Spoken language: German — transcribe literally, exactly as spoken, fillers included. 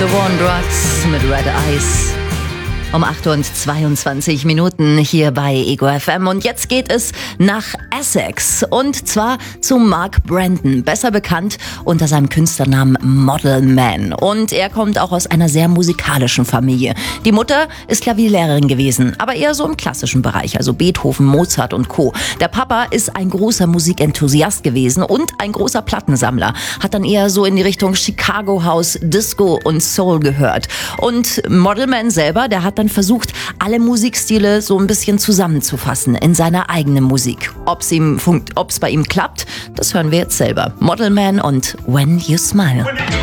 The War on Drugs mit Red Eyes. Um acht Uhr zweiundzwanzig Minuten hier bei Ego F M. Und jetzt geht es nach Essex. Und zwar zu Mark Brandon, besser bekannt unter seinem Künstlernamen Model Man. Und er kommt auch aus einer sehr musikalischen Familie. Die Mutter ist Klavierlehrerin gewesen, aber eher so im klassischen Bereich, also Beethoven, Mozart und Co. Der Papa ist ein großer Musikenthusiast gewesen und ein großer Plattensammler. Hat dann eher so in die Richtung Chicago House, Disco und Soul gehört. Und Model Man selber, der hat dann versucht, alle Musikstile so ein bisschen zusammenzufassen in seiner eigenen Musik. Ob's ihm funkt, ob's bei ihm klappt, das hören wir jetzt selber. Model Man und When You Smile.